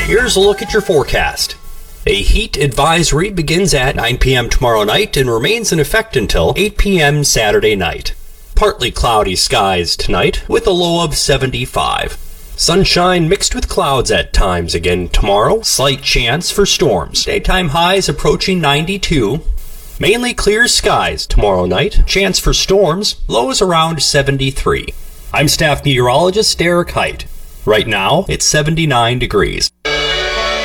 Here's a look at your forecast. A heat advisory begins at 9 p.m. tomorrow night and remains in effect until 8 p.m. Saturday night. Partly cloudy skies tonight with a low of 75. Sunshine mixed with clouds at times again tomorrow. Slight chance for storms. Daytime highs approaching 92. Mainly clear skies tomorrow night. Chance for storms. Lows around 73. I'm staff meteorologist Derek Height. Right now, it's 79 degrees.